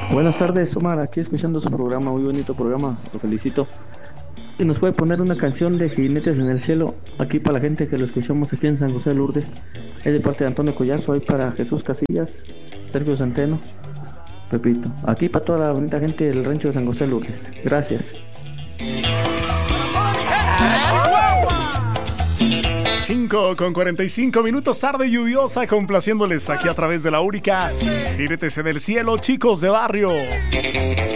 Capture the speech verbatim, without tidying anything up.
Buenas tardes, Omar, aquí escuchando su programa, muy bonito programa, lo felicito. Y nos puede poner una canción de Jinetes en el Cielo, aquí para la gente que lo escuchamos aquí en San José de Lourdes. Es de parte de Antonio Collazo, ahí para Jesús Casillas, Sergio Centeno, Pepito. Aquí para toda la bonita gente del rancho de San José de Lourdes. Gracias. cinco con cuarenta y cinco minutos, tarde lluviosa, complaciéndoles aquí a través de la única. Jinetes en el Cielo, chicos de barrio.